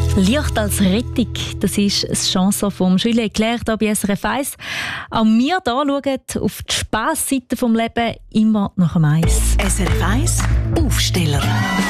Licht als Rettung, das ist eine Chanson von Julien Clerc hier bei SRF 1. Auch wir hier schauen auf die Spassseite des Lebens immer nach dem Eis. SRF 1 Aufsteller.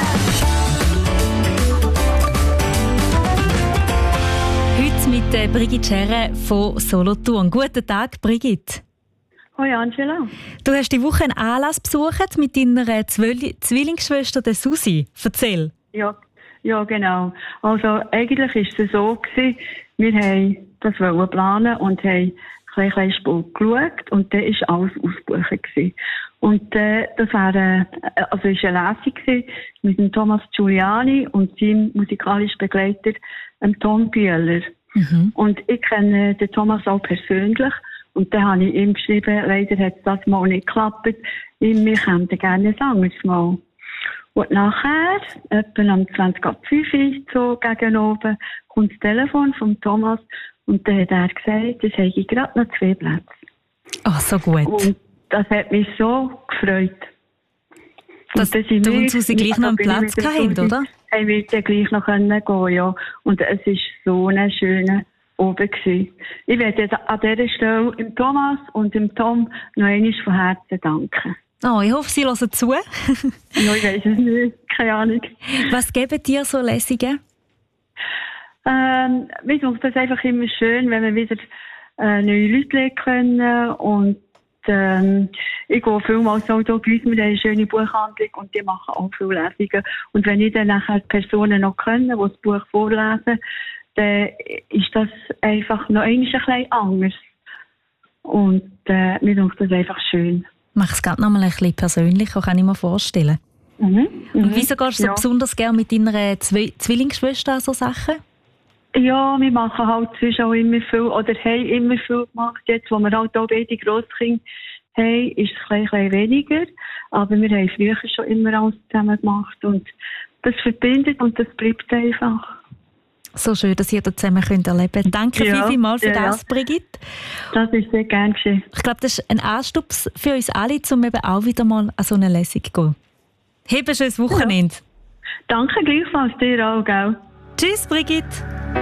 Heute mit Brigitte Scherre von Solothurn. Guten Tag, Brigitte. Hoi Angela. Du hast die Woche einen Anlass besucht mit deiner Zwillingsschwester der Susi. Erzähl. Ja, genau. Also eigentlich ist es so gewesen, wir haben das planen und haben ein kleines Spuk geschaut und dann ist alles ausgebucht gewesen. Und das war eine Lesung gewesen mit dem Thomas Giuliani und seinem musikalischen Begleiter, Tom Bühler. Mhm. Und ich kenne den Thomas auch persönlich. Und dann habe ich ihm geschrieben, leider hat das mal nicht geklappt. Wir könnten gerne ein anderes Mal. Und nachher, etwa am 20.05 so gegen oben, kommt das Telefon von Thomas und dann hat er gesagt, es hätte gerade noch 2 Plätze. Ach, so gut. Und das hat mich so gefreut. Dass du und Susi gleich noch einen Platz hatten, oder? Haben wir dann gleich noch gehen, ja. Und es war so ein schöner oben gewesen. Ich werde an dieser Stelle dem Thomas und dem Tom noch einmal von Herzen danken. Oh, ich hoffe, Sie hören zu. Ja, ich weiss es nicht. Keine Ahnung. Was geben dir so Lesungen? Mir finde das einfach immer schön, wenn wir wieder neue Leute lernen können. Und ich gehe vielmals auch hier bei uns, wir haben eine schöne Buchhandlung und die machen auch viele Lesungen. Und wenn ich dann nachher die Personen noch können, die das Buch vorlesen, dann ist das einfach noch ein bisschen anders. Und mir finde das einfach schön. Mach es gerade noch mal ein bisschen persönlicher, kann ich mir vorstellen. Und wieso gehst du so besonders gerne mit deiner Zwillingsschwester an so Sachen? Ja, wir machen halt zwischen auch immer viel, oder haben immer viel gemacht. Jetzt, wo wir halt auch beide Grosskinder haben, ist es ein bisschen weniger. Aber wir haben früher schon immer alles zusammen gemacht. Und das verbindet und das bleibt einfach. So schön, dass ihr das zusammen erleben könnt. Danke vielmals für das, Brigitte. Das ist sehr gerne geschehen. Ich glaube, das ist ein Anstups für uns alle, um eben auch wieder mal an so eine Lesung zu gehen. Hab ein schönes Wochenende. Ja. Danke gleichfalls dir auch, gell? Tschüss, Brigitte.